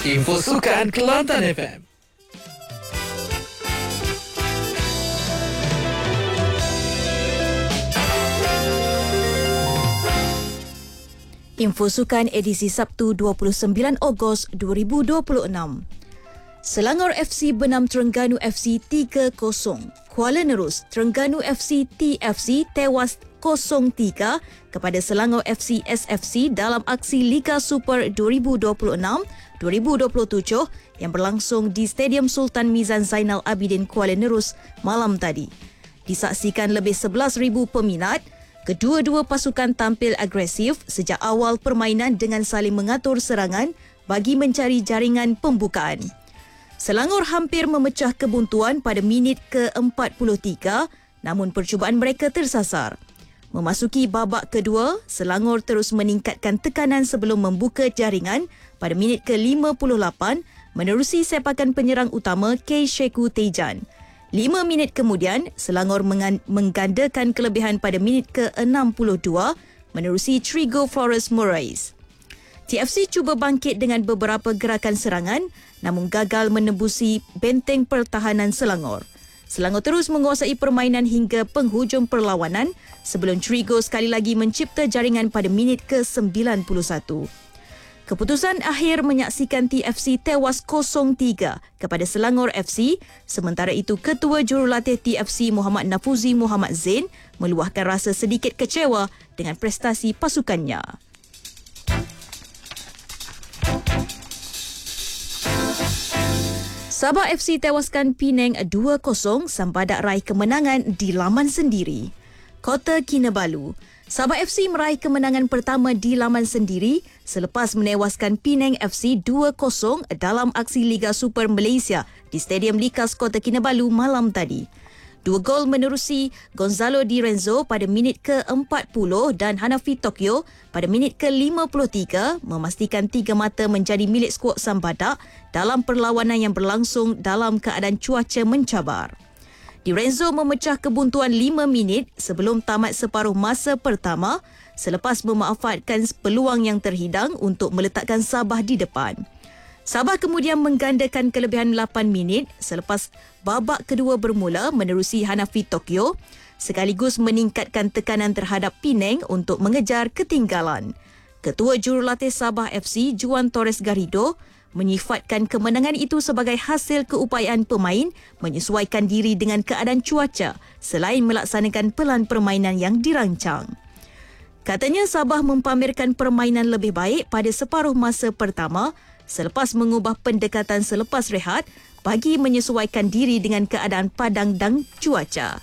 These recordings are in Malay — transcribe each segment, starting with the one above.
Info Sukan Kelantan FM. Info Sukan edisi Sabtu 29 Ogos 2026. Selangor FC benam Terengganu FC 3-0. Kuala Nerus, Terengganu FC TFC tewas 0-3 kepada Selangor FC SFC dalam aksi Liga Super 2026-2027 yang berlangsung di Stadium Sultan Mizan Zainal Abidin Kuala Nerus malam tadi. Disaksikan lebih 11,000 peminat, kedua-dua pasukan tampil agresif sejak awal permainan dengan saling mengatur serangan bagi mencari jaringan pembukaan. Selangor hampir memecah kebuntuan pada minit ke-43, namun percubaan mereka tersasar. Memasuki babak kedua, Selangor terus meningkatkan tekanan sebelum membuka jaringan pada minit ke-58 menerusi sepakan penyerang utama K. Sheku Tejan. 5 minit kemudian, Selangor menggandakan kelebihan pada minit ke-62 menerusi Trigo Flores Moraes. TFC cuba bangkit dengan beberapa gerakan serangan namun gagal menembusi benteng pertahanan Selangor. Selangor terus menguasai permainan hingga penghujung perlawanan sebelum Trigo sekali lagi mencipta jaringan pada minit ke-91. Keputusan akhir menyaksikan TFC tewas 0-3 kepada Selangor FC, sementara itu Ketua Jurulatih TFC Muhammad Nafuzi Muhammad Zain meluahkan rasa sedikit kecewa dengan prestasi pasukannya. Sabah FC tewaskan Penang 2-0 Sampadak raih kemenangan di laman sendiri. Kota Kinabalu, Sabah FC meraih kemenangan pertama di laman sendiri selepas menewaskan Penang FC 2-0 dalam aksi Liga Super Malaysia di Stadium Likas Kota Kinabalu malam tadi. 2 gol menerusi Gonzalo Di Renzo pada minit ke-40 dan Hanafi Tokyo pada minit ke-53 memastikan 3 mata menjadi milik skuad Sampadak dalam perlawanan yang berlangsung dalam keadaan cuaca mencabar. Di Renzo memecah kebuntuan 5 minit sebelum tamat separuh masa pertama selepas memanfaatkan peluang yang terhidang untuk meletakkan Sabah di depan. Sabah kemudian menggandakan kelebihan 8 minit selepas babak kedua bermula menerusi Hanafi Tokyo sekaligus meningkatkan tekanan terhadap Penang untuk mengejar ketinggalan. Ketua Jurulatih Sabah FC Juan Torres Garrido menyifatkan kemenangan itu sebagai hasil keupayaan pemain menyesuaikan diri dengan keadaan cuaca selain melaksanakan pelan permainan yang dirancang. Katanya Sabah mempamerkan permainan lebih baik pada separuh masa pertama selepas mengubah pendekatan selepas rehat bagi menyesuaikan diri dengan keadaan padang dan cuaca.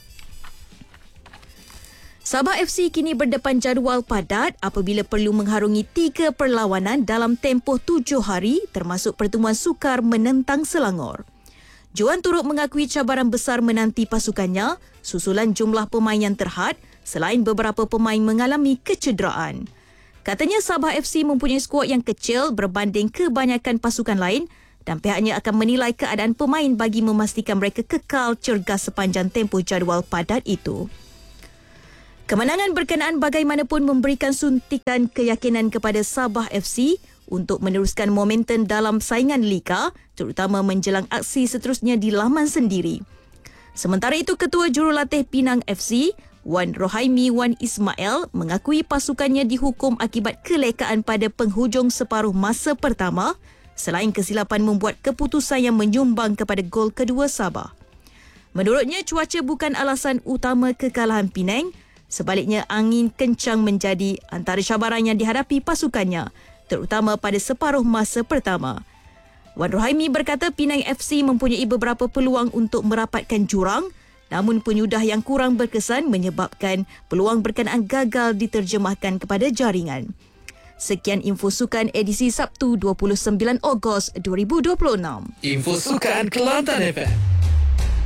Sabah FC kini berdepan jadual padat apabila perlu mengharungi 3 perlawanan dalam tempoh 7 hari termasuk pertemuan sukar menentang Selangor. Juan turut mengakui cabaran besar menanti pasukannya susulan jumlah pemain yang terhad selain beberapa pemain mengalami kecederaan. Katanya Sabah FC mempunyai skuad yang kecil berbanding kebanyakan pasukan lain dan pihaknya akan menilai keadaan pemain bagi memastikan mereka kekal cergas sepanjang tempoh jadual padat itu. Kemenangan berkenaan bagaimanapun memberikan suntikan keyakinan kepada Sabah FC untuk meneruskan momentum dalam saingan Liga, terutama menjelang aksi seterusnya di laman sendiri. Sementara itu, Ketua Jurulatih Penang FC, Wan Rohaimi Wan Ismail mengakui pasukannya dihukum akibat kelekaan pada penghujung separuh masa pertama selain kesilapan membuat keputusan yang menyumbang kepada gol kedua Sabah. Menurutnya, cuaca bukan alasan utama kekalahan Penang. Sebaliknya, angin kencang menjadi antara cabaran yang dihadapi pasukannya, terutama pada separuh masa pertama. Wan Rohaimi berkata Penang FC mempunyai beberapa peluang untuk merapatkan jurang, namun penyudah yang kurang berkesan menyebabkan peluang berkenaan gagal diterjemahkan kepada jaringan. Sekian Info Sukan edisi Sabtu 29 Ogos 2026. Info Sukan Kelantan FM.